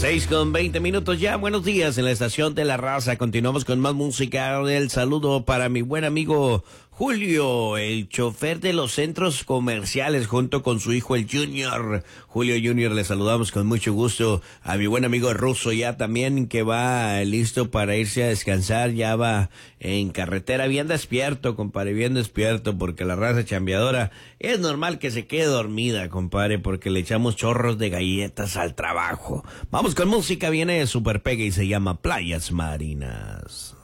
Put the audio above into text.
6:20 ya, buenos días en la estación de La Raza. Continuamos con más música. El saludo para mi buen amigo Julio, el chofer de los centros comerciales, junto con su hijo el Junior. Julio Junior, le saludamos con mucho gusto. A mi buen amigo Ruso ya también, que va listo para irse a descansar, ya va en carretera, bien despierto, compadre, bien despierto, porque la raza chambeadora es normal que se quede dormida, compadre, porque le echamos chorros de galletas al trabajo. Vamos con música, viene Super Pega y se llama Playas Marinas.